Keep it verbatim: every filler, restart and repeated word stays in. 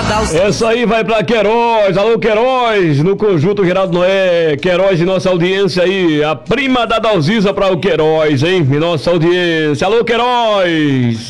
Essa aí vai pra Queiroz. Alô, Queiroz, no Conjunto Geraldo Noé. Queiroz e nossa audiência aí. A prima da Dalzisa pra o Queiroz, hein? E nossa audiência. Alô, Queiroz.